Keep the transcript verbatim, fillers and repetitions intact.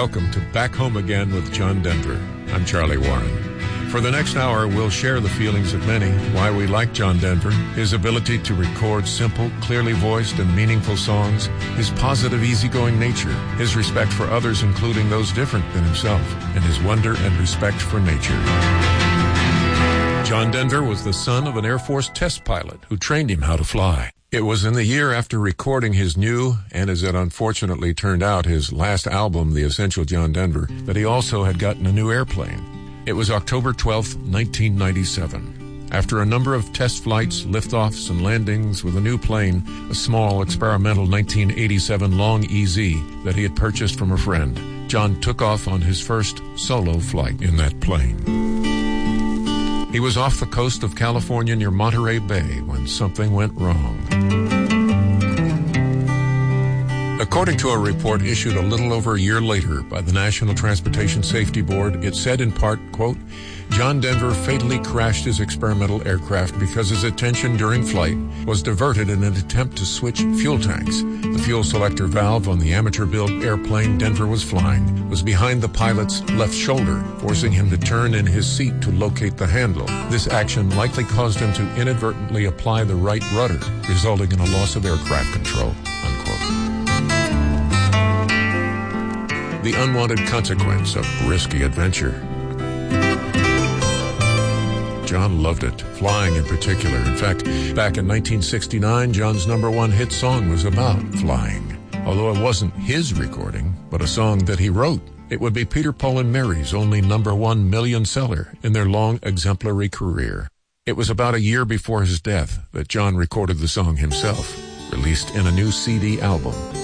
Welcome to Back Home Again with John Denver. I'm Charlie Warren. For the next hour, we'll share the feelings of many, why we like John Denver, his ability to record simple, clearly voiced, and meaningful songs, his positive, easygoing nature, his respect for others, including those different than himself, and his wonder and respect for nature. John Denver was the son of an Air Force test pilot who trained him how to fly. It was in the year after recording his new, and as it unfortunately turned out, his last album, The Essential John Denver, that he also had gotten a new airplane. It was October twelfth, nineteen ninety-seven. After a number of test flights, liftoffs, and landings with a new plane, a small experimental nineteen eighty-seven Long E Z that he had purchased from a friend, John took off on his first solo flight in that plane. He was off the coast of California near Monterey Bay when something went wrong. According to a report issued a little over a year later by the National Transportation Safety Board, it said in part, quote, John Denver fatally crashed his experimental aircraft because his attention during flight was diverted in an attempt to switch fuel tanks. The fuel selector valve on the amateur-built airplane Denver was flying was behind the pilot's left shoulder, forcing him to turn in his seat to locate the handle. This action likely caused him to inadvertently apply the right rudder, resulting in a loss of aircraft control, unquote. The unwanted consequence of risky adventure. John loved it, flying in particular. In fact, back in nineteen sixty-nine, John's number one hit song was about flying. Although it wasn't his recording, but a song that he wrote. It would be Peter, Paul, and Mary's only number one million seller in their long exemplary career. It was about a year before his death that John recorded the song himself, released in a new C D album.